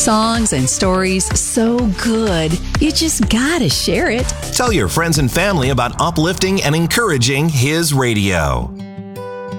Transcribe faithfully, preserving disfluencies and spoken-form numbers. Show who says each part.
Speaker 1: Songs and stories so good, you just gotta share it.
Speaker 2: Tell your friends and family about uplifting and encouraging His radio.